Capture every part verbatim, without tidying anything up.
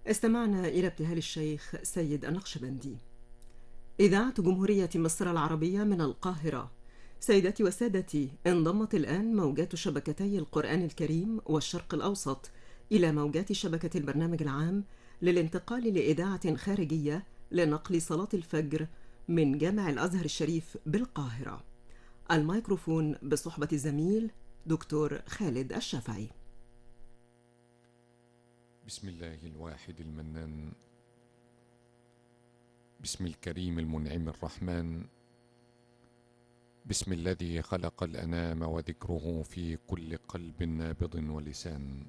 استمعنا إلى ابتهال الشيخ سيد النقشبندي. إذاعة جمهورية مصر العربية من القاهرة. سيداتي وسادتي، انضمت الآن موجات شبكتي القرآن الكريم والشرق الأوسط إلى موجات شبكة البرنامج العام للانتقال لإذاعة خارجية لنقل صلاة الفجر من جامع الأزهر الشريف بالقاهرة. الميكروفون بصحبة الزميل دكتور خالد الشافعي. بسم الله الواحد المنان، بسم الكريم المنعم الرحمن، بسم الذي خلق الأنام وذكره في كل قلب نابض ولسان.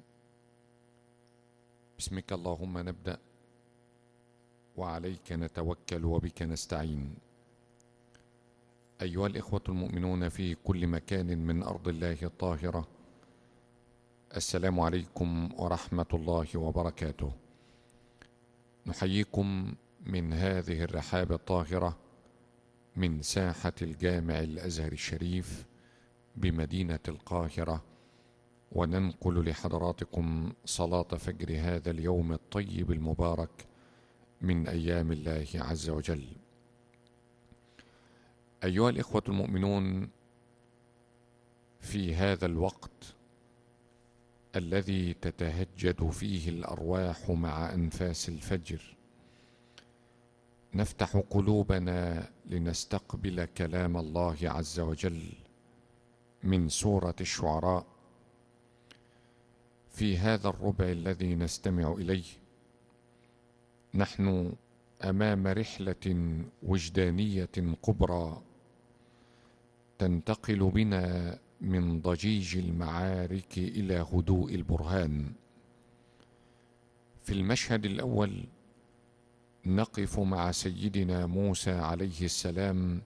بسمك اللهم نبدأ وعليك نتوكل وبك نستعين. أيها الإخوة المؤمنون في كل مكان من أرض الله الطاهرة، السلام عليكم ورحمة الله وبركاته. نحييكم من هذه الرحاب الطاهرة من ساحة الجامع الأزهر الشريف بمدينة القاهرة، وننقل لحضراتكم صلاة فجر هذا اليوم الطيب المبارك من أيام الله عز وجل. أيها الإخوة المؤمنون، في هذا الوقت الذي تتهجد فيه الأرواح مع أنفاس الفجر، نفتح قلوبنا لنستقبل كلام الله عز وجل من سورة الشعراء. في هذا الربع الذي نستمع إليه نحن أمام رحلة وجدانية كبرى تنتقل بنا من ضجيج المعارك إلى هدوء البرهان. في المشهد الأول نقف مع سيدنا موسى عليه السلام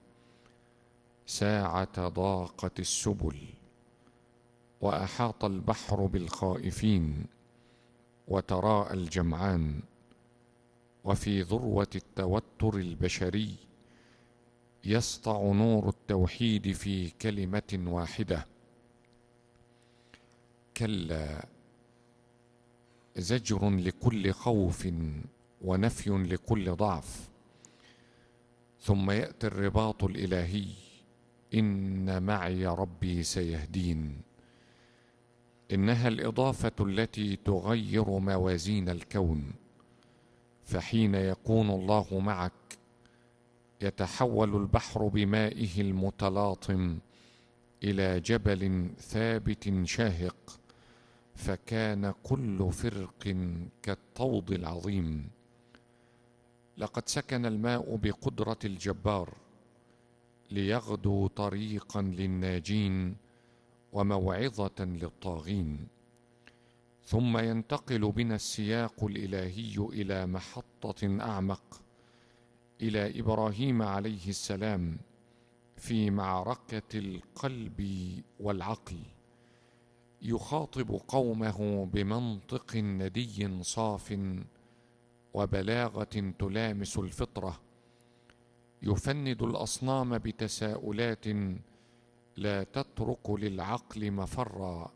ساعة ضاقت السبل وأحاط البحر بالخائفين وتراءى الجمعان، وفي ذروة التوتر البشري يسطع نور التوحيد في كلمة واحدة: كلا، زجر لكل خوف ونفي لكل ضعف. ثم يأتي الرباط الإلهي: إن معي ربي سيهدين. إنها الإضافة التي تغير موازين الكون، فحين يكون الله معك يتحول البحر بمائه المتلاطم إلى جبل ثابت شاهق، فكان كل فرق كالطود العظيم. لقد سكن الماء بقدرة الجبار ليغدو طريقا للناجين وموعظة للطاغين. ثم ينتقل بنا السياق الإلهي إلى محطة أعمق، إلى إبراهيم عليه السلام في معركة القلب والعقل، يخاطب قومه بمنطق ندي صاف وبلاغة تلامس الفطرة، يفند الأصنام بتساؤلات لا تترك للعقل مفرا: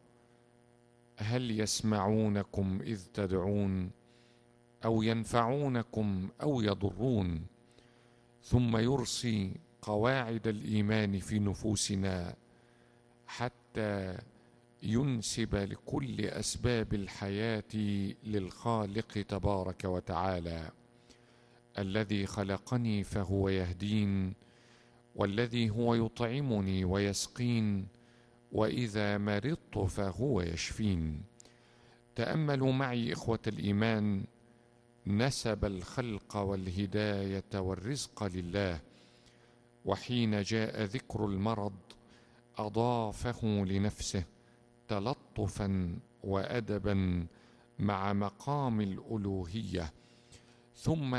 هل يسمعونكم إذ تدعون أو ينفعونكم أو يضرون؟ ثم يرسي قواعد الإيمان في نفوسنا حتى ينسب لكل أسباب الحياة للخالق تبارك وتعالى: الذي خلقني فهو يهدين، والذي هو يطعمني ويسقين، وإذا مرضت فهو يشفين. تأملوا معي إخوة الإيمان نسب الخلق والهداية والرزق لله، وحين جاء ذكر المرض أضافه لنفسه تلطفا وأدبا مع مقام الألوهية، ثم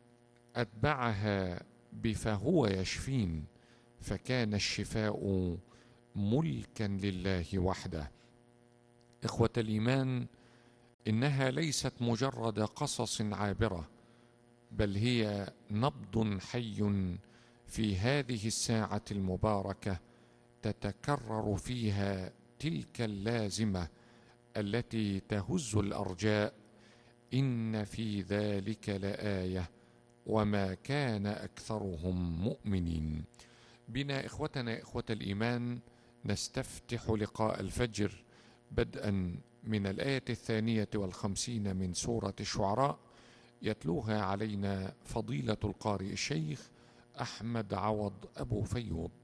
أتبعها بفهو يشفين، فكان الشفاء ملكا لله وحده. إخوة الإيمان، إنها ليست مجرد قصص عابرة، بل هي نبض حي في هذه الساعة المباركة تتكرر فيها تلك اللازمة التي تهز الأرجاء إن في ذلك لآية وما كان أكثرهم مؤمنين. بنا إخوتنا إخوة الإيمان نستفتح لقاء الفجر بدءا من الآية الثانية والخمسين من سورة الشعراء، يتلوها علينا فضيلة القارئ الشيخ أحمد عوض أبو فيوض.